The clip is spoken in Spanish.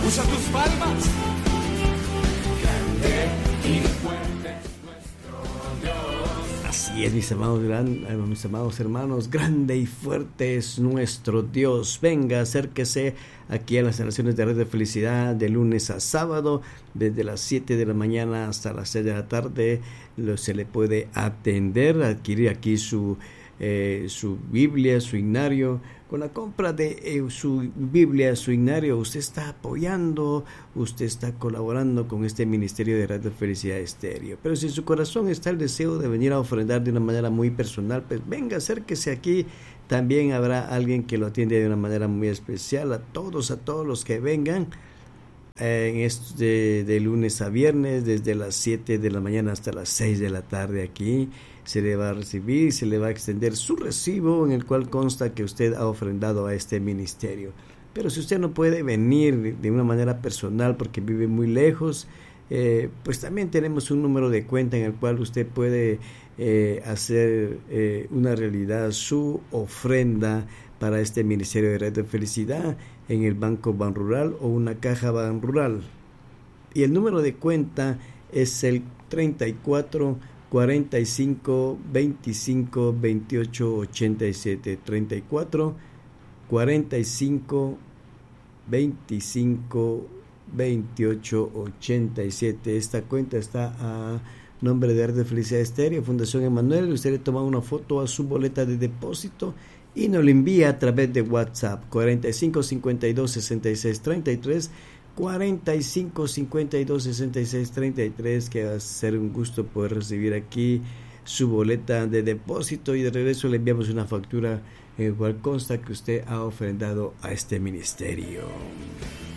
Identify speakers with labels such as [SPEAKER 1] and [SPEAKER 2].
[SPEAKER 1] usa tus palmas. Grande y fuerte es nuestro Dios.
[SPEAKER 2] Así es, mis amados hermanos, grande y fuerte es nuestro Dios. Venga, acérquese aquí a las instalaciones de Red de Felicidad de lunes a sábado, desde las 7 de la mañana hasta las 6 de la tarde. Se le puede atender, adquirir aquí su Biblia, su himnario. Con la compra de su Biblia, su himnario, usted está apoyando, usted está colaborando con este ministerio de Radio Felicidad Estéreo. Pero si en su corazón está el deseo de venir a ofrendar de una manera muy personal, pues venga, acérquese aquí. También habrá alguien que lo atiende de una manera muy especial. A todos los que vengan de lunes a viernes, desde las 7 de la mañana hasta las 6 de la tarde aquí. Se le va a recibir, se le va a extender su recibo en el cual consta que usted ha ofrendado a este ministerio. Pero si usted no puede venir de una manera personal porque vive muy lejos, pues también tenemos un número de cuenta en el cual usted puede hacer una realidad su ofrenda para este ministerio de Red de Felicidad en el Banco Banrural o una caja Banrural. Y el número de cuenta es el 34 45 25 28 87, 34 45 25 28 87. Esta cuenta está a nombre de Red de Felicidad Estéreo, Fundación Emanuel. Usted le toma una foto a su boleta de depósito y nos la envía a través de WhatsApp 45 52 66 33, 45 52 66 33, que va a ser un gusto poder recibir aquí su boleta de depósito, y de regreso le enviamos una factura en la cual consta que usted ha ofrendado a este ministerio.